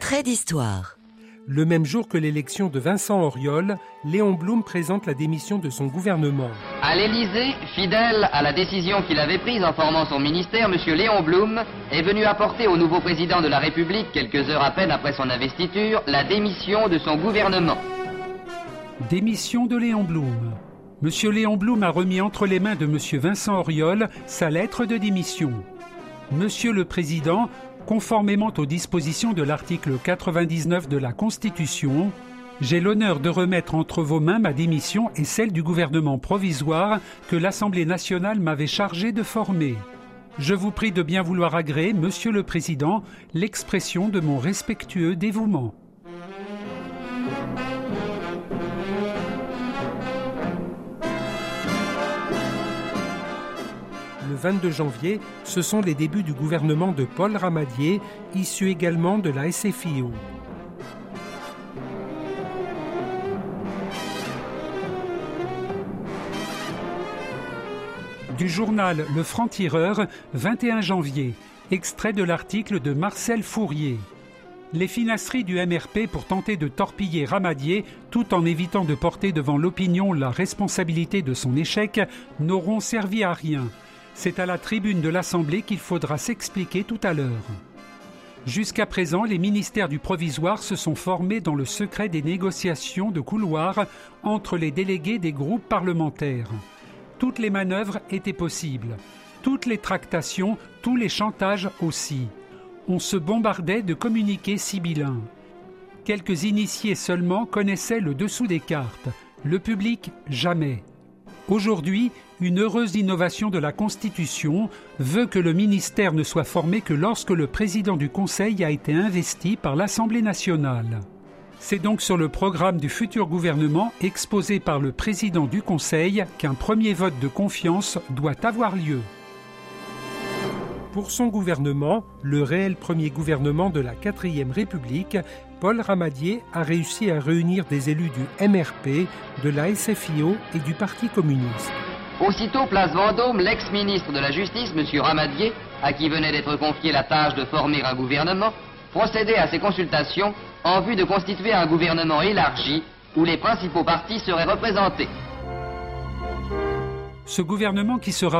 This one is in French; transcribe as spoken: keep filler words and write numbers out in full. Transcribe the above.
Trait d'histoire. Le même jour que l'élection de Vincent Auriol, Léon Blum présente la démission de son gouvernement. À l'Élysée, fidèle à la décision qu'il avait prise en formant son ministère, M. Léon Blum est venu apporter au nouveau président de la République, quelques heures à peine après son investiture, la démission de son gouvernement. Démission de Léon Blum. M. Léon Blum a remis entre les mains de M. Vincent Auriol sa lettre de démission. Monsieur le Président, conformément aux dispositions de l'article quatre-vingt-dix-neuf de la Constitution, j'ai l'honneur de remettre entre vos mains ma démission et celle du gouvernement provisoire que l'Assemblée nationale m'avait chargé de former. Je vous prie de bien vouloir agréer, Monsieur le Président, l'expression de mon respectueux dévouement. Le vingt-deux janvier, ce sont les débuts du gouvernement de Paul Ramadier, issu également de la S F I O. Du journal Le Franc-Tireur, vingt et un janvier, extrait de l'article de Marcel Fourier. Les finasseries du M R P pour tenter de torpiller Ramadier, tout en évitant de porter devant l'opinion la responsabilité de son échec, n'auront servi à rien. C'est à la tribune de l'Assemblée qu'il faudra s'expliquer tout à l'heure. Jusqu'à présent, les ministères du provisoire se sont formés dans le secret des négociations de couloir entre les délégués des groupes parlementaires. Toutes les manœuvres étaient possibles, toutes les tractations, tous les chantages aussi. On se bombardait de communiqués sibyllins. Quelques initiés seulement connaissaient le dessous des cartes, le public jamais. Aujourd'hui, une heureuse innovation de la Constitution veut que le ministère ne soit formé que lorsque le président du Conseil a été investi par l'Assemblée nationale. C'est donc sur le programme du futur gouvernement exposé par le président du Conseil qu'un premier vote de confiance doit avoir lieu. Pour son gouvernement, le réel premier gouvernement de la quatrième République, Paul Ramadier a réussi à réunir des élus du M R P, de la S F I O et du Parti communiste. Aussitôt, place Vendôme, l'ex-ministre de la Justice, M. Ramadier, à qui venait d'être confiée la tâche de former un gouvernement, procédait à ces consultations en vue de constituer un gouvernement élargi où les principaux partis seraient représentés. Ce gouvernement qui sera